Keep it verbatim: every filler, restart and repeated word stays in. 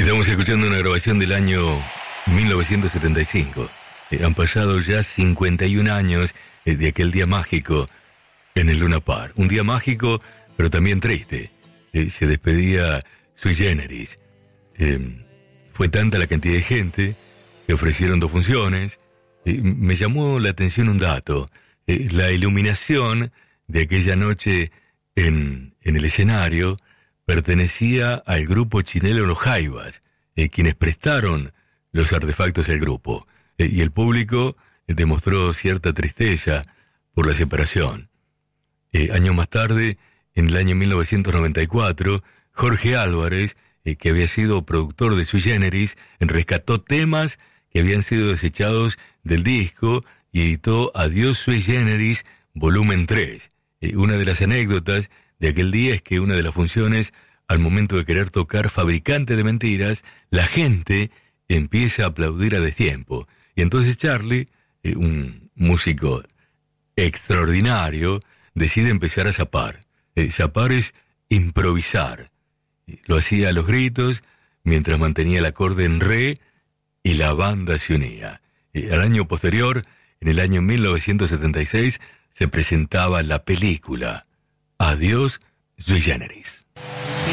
Estamos escuchando una grabación del año mil novecientos setenta y cinco. Eh, han pasado ya cincuenta y un años eh, de aquel día mágico en el Luna Park. Un día mágico, pero también triste. Eh, se despedía Sui Generis. Eh, fue tanta la cantidad de gente que ofrecieron dos funciones. Eh, me llamó la atención un dato. Eh, la iluminación de aquella noche en, en el escenario pertenecía al grupo chileno Los Jaivas, eh, quienes prestaron los artefactos al grupo. Eh, y el público eh, demostró cierta tristeza por la separación. Eh, años más tarde, en el año mil novecientos noventa y cuatro, Jorge Álvarez, eh, que había sido productor de Sui Generis, rescató temas que habían sido desechados del disco y editó Adiós Sui Generis volumen tres. Eh, una de las anécdotas de aquel día es que una de las funciones, al momento de querer tocar Fabricante de Mentiras, la gente empieza a aplaudir a destiempo. Y entonces Charlie, eh, un músico extraordinario, decide empezar a zapar. Eh, zapar es improvisar. Lo hacía a los gritos, mientras mantenía el acorde en re, y la banda se unía. Eh, al año posterior, en el año mil novecientos setenta y seis, se presentaba la película Adiós Sui Generis.